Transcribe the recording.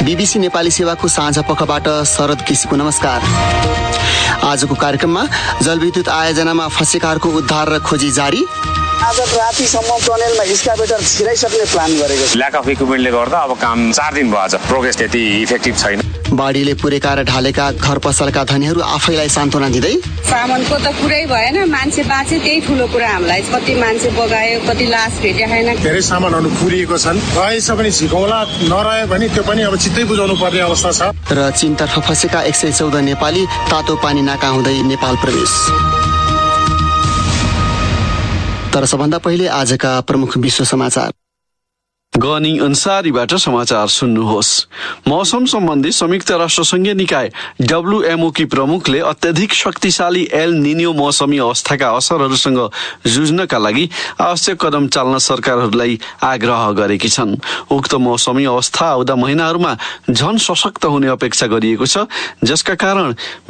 BBC Nepali सेवाको साँझ पखबाट शरद केसीको नमस्कार। आजको कार्यक्रममा जलविद्युत आयोजनामा फँसेकाहरूको उद्धार र खोजी जारी। आज रातिसम्म टनेलमा एक्सकाभेटर छिराइसक्ने प्लान गरेको छ। ल्याक अफ इक्विपमेन्टले गर्दा अब काम 4 दिन भयो। आज प्रोग्रेस त्यति इफेक्टिभ छैन। बाढीले पुरेका र ढालेका घर पसलका धनीहरू आफैलाई सान्त्वना दिँदै सामानको त कुरै भएन, मान्छे बाँचे त्यही ठुलो कुरा हामीलाई। कति मान्छे बगायो, कति लास भेट्या छैन। धेरै सामानहरू पुरिएको छन्, रहेछ भने झिकौला, नरह्यो भने त्यो पनि अब चित्तै बुझाउनु पर्ने अवस्था छ। र चीनतर्फ फँसेका 114 नेपाली तातो पानी नाका हुँदै नेपाल प्रवेश। तर सबभन्दा पहिले आजका प्रमुख विश्व समाचार। गनी अन्सारीबाट समाचार सुन्नुहोस्। मौसम सम्बन्धी संयुक्त राष्ट्रसङ्घीय निकाय WMO की प्रमुखले अत्यधिक शक्तिशाली एल निनो मौसमी अवस्थाका असरहरूसँग जुझ्नका लागि आवश्यक कदम चाल्न सरकारहरूलाई आग्रह गरेकी छन्। उक्त मौसमी अवस्था आउँदा महिनाहरूमा झन सशक्त हुने अपेक्षा गरिएको छ, जसका कारण